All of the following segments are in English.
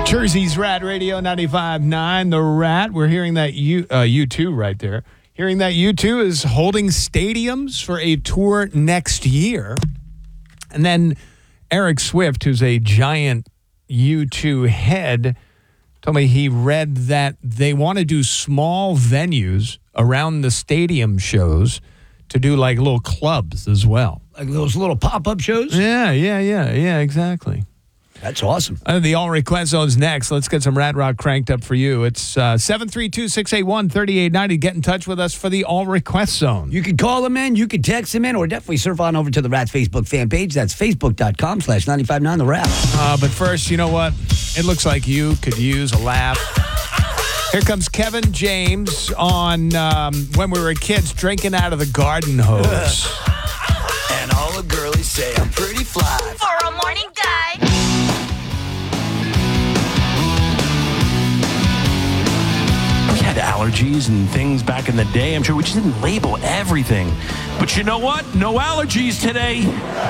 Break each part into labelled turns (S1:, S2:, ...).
S1: Jersey's Rat Radio 95.9, The Rat. We're hearing that U2 right there. Hearing that U2 is holding stadiums for a tour next year. And then Eric Swift, who's a giant U2 head, told me he read that they want to do small venues around the stadium shows to do like little clubs as well.
S2: Like those little pop-up shows?
S1: Yeah, exactly.
S2: That's awesome.
S1: The All Request Zone's next. Let's get some Rad Rock cranked up for you. It's 732-681-3890. Get in touch with us for the All Request Zone.
S2: You can call them in, you can text them in, or definitely surf on over to the Rat's Facebook fan page. That's facebook.com/959 The Rat.
S1: But first, you know what? It looks like you could use a laugh. Here comes Kevin James on when we were kids drinking out of the garden hose.
S3: And all the girlies say I'm pretty fly.
S4: For a morning guy.
S5: We had allergies and things back in the day. I'm sure we just didn't label everything. But you know what? No allergies today.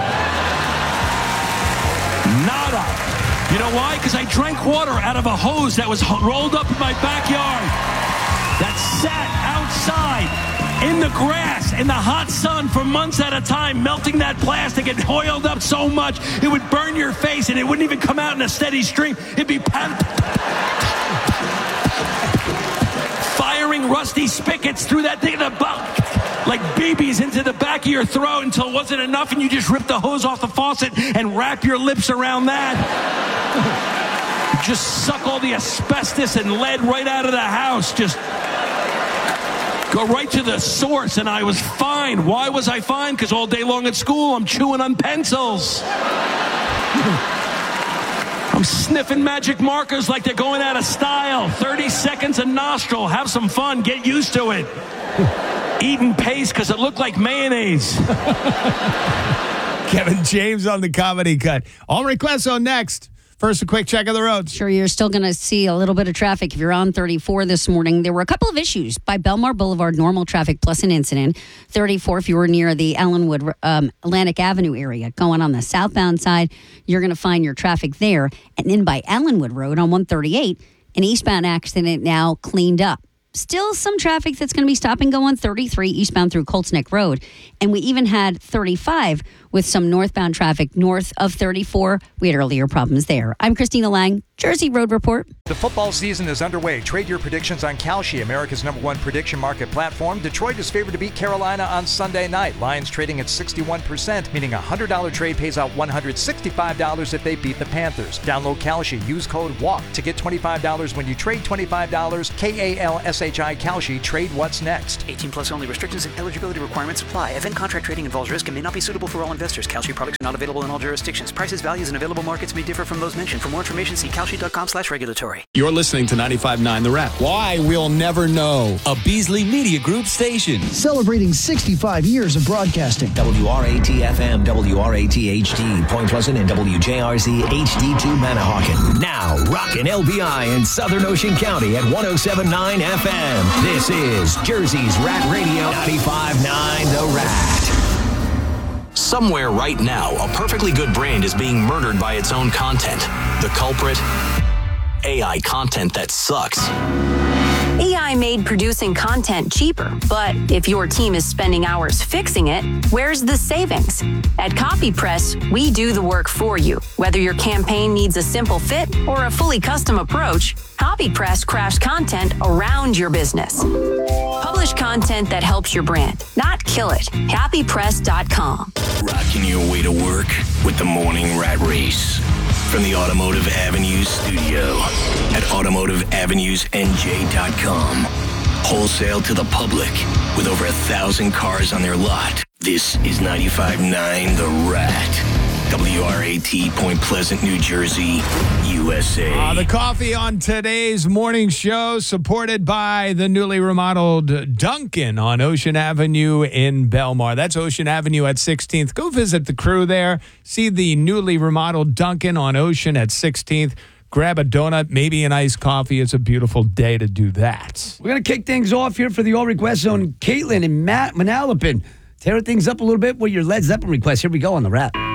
S5: Nada. You know why? Because I drank water out of a hose that was rolled up in my backyard. That sat outside in the grass, in the hot sun for months at a time, melting that plastic. It oiled up so much, it would burn your face, and it wouldn't even come out in a steady stream. It'd be firing rusty spigots through that thing, like BBs into the back of your throat until it wasn't enough, and you just rip the hose off the faucet and wrap your lips around that. Just suck all the asbestos and lead right out of the house. Just go right to the source, and I was fine. Why was I fine? Because all day long at school, I'm chewing on pencils. I'm sniffing magic markers like they're going out of style. 30 seconds a nostril. Have some fun. Get used to it. Eating paste because it looked like mayonnaise.
S1: Kevin James on the Comedy Cut. All Request Zone next. First, a quick check of the roads.
S6: Sure, you're still going to see a little bit of traffic if you're on 34 this morning. There were a couple of issues by Belmar Boulevard, normal traffic plus an incident. 34, if you were near the Ellenwood Atlantic Avenue area, going on the southbound side, you're going to find your traffic there. And then by Ellenwood Road on 138, an eastbound accident now cleaned up. Still some traffic that's going to be stop and go on 33 eastbound through Colts Neck Road. And we even had 35 with some northbound traffic north of 34. We had earlier problems there. I'm Christina Lang, Jersey Road Report.
S7: The football season is underway. Trade your predictions on Kalshi, America's #1 prediction market platform. Detroit is favored to beat Carolina on Sunday night. Lions trading at 61%, meaning a $100 trade pays out $165 if they beat the Panthers. Download Kalshi. Use code WALK to get $25 when you trade $25. KALSHI Kalshi. Trade what's next.
S8: 18 plus only. Restrictions and eligibility requirements apply. Event contract trading involves risk and may not be suitable for all investors. Kalshi products are not available in all jurisdictions. Prices, values, and available markets may differ from those mentioned. For more information, see Kalshi.com/regulatory.
S9: You're listening to 95.9 The Rat.
S1: Why? We'll never know.
S9: A Beasley Media Group station.
S10: Celebrating 65 years of broadcasting.
S11: WRAT-FM, WRAT-HD, Point Pleasant, and WJRZ HD2 Manahawkin. Now, rockin' LBI in Southern Ocean County at 107.9 FM. This is Jersey's Rat Radio 95.9 The Rat.
S5: Somewhere right now, a perfectly good brand is being murdered by its own content. The culprit? AI content that sucks.
S12: AI made producing content cheaper, but if your team is spending hours fixing it, where's the savings? At CopyPress, we do the work for you. Whether your campaign needs a simple fit or a fully custom approach, CopyPress crafts content around your business. Publish content that helps your brand, not kill it. CopyPress.com.
S5: Rocking your way to work with the Morning Rat Race. From the Automotive Avenues studio at automotiveavenusnj.com. Wholesale to the public with over 1,000 cars on their lot. This is 95.9 The Rat. WRAT, Point Pleasant, New Jersey, USA.
S1: The coffee on today's morning show, supported by the newly remodeled Dunkin' on Ocean Avenue in Belmar. That's Ocean Avenue at 16th. Go visit the crew there. See the newly remodeled Dunkin' on Ocean at 16th. Grab a donut, maybe an iced coffee. It's a beautiful day to do that.
S2: We're going to kick things off here for the All Request Zone. Caitlin and Matt Manalapan. Tear things up a little bit with your Led Zeppelin request. Here we go on The Rat.